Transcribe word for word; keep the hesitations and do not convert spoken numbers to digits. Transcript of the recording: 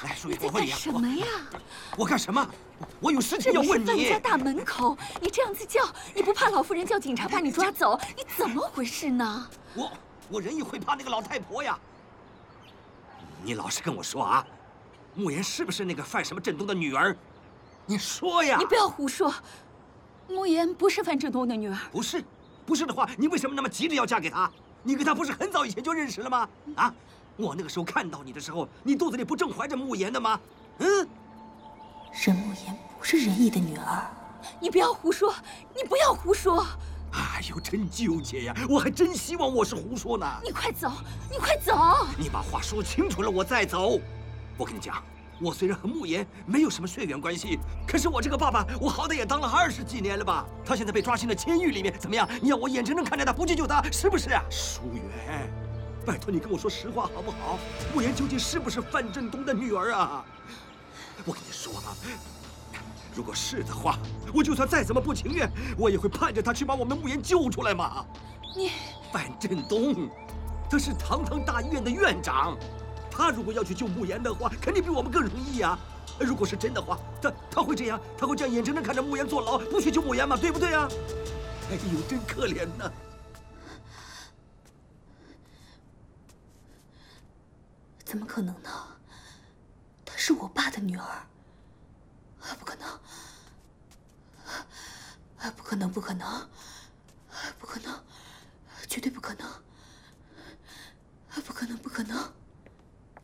来，淑玉， 你在干什么呀？ 我干什么？我有事情要问你。 这里是范家大门口，你这样子叫，你不怕老夫人叫警察把你抓走？你怎么回事呢？ 我我人也会怕那个老太婆呀。你老实跟我说啊，慕言是不是那个范什么振东的女儿？你说呀！ 你不要胡说，慕言不是范振东的女儿。 不是，不是的话，你为什么那么急着要嫁给他？你跟他不是很早以前就认识了吗？啊！我那个时候看到你的时候，你肚子里不正怀着慕言的吗？嗯。 任慕言不是仁义的女儿，你不要胡说，你不要胡说。 哎呦，真纠结呀！我还真希望我是胡说呢。 你快走，你快走！ 你把话说清楚了，我再走。我跟你讲，我虽然和慕言没有什么血缘关系，可是我这个爸爸，我好歹也当了二十几年了吧？他现在被抓进了监狱里面，怎么样？你要我眼睁睁看着他不去救他，是不是啊？淑媛，拜托你跟我说实话好不好？慕言究竟是不是范振东的女儿啊？我跟你说啊。如果是的话，我就算再怎么不情愿，我也会盼着他去把我们慕言救出来嘛。 你范振东，他是堂堂大医院的院长，他如果要去救慕言的话，肯定比我们更容易呀。如果是真的话，他他会这样，他会这样眼睁睁看着慕言坐牢，不去救慕言吗？对不对啊？哎呦，真可怜呐！ 怎么可能呢？她是我爸的女儿。不可能！不可能！不可能！不可能！绝对不可能！不可能！不可能！